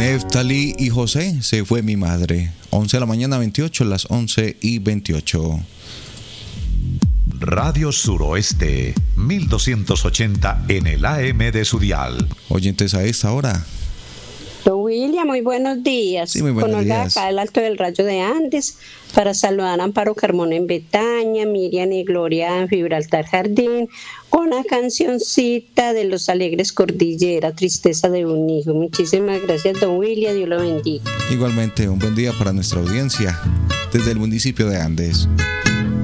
Neftalí y José, se fue mi madre. 11 de la mañana 28, las 11:28. Radio Suroeste, 1280 en el AM de su dial. Oyentes a esta hora. Don William, muy buenos días. Sí, muy buenos Con Olga días. acá del Alto del Rayo de Andes, para saludar a Amparo Carmona en Betaña, Miriam y Gloria en Gibraltar Jardín, con la cancioncita de Los Alegres Cordillera, Tristeza de un Hijo. Muchísimas gracias, don William, Dios lo bendiga. Igualmente, un buen día para nuestra audiencia desde el municipio de Andes.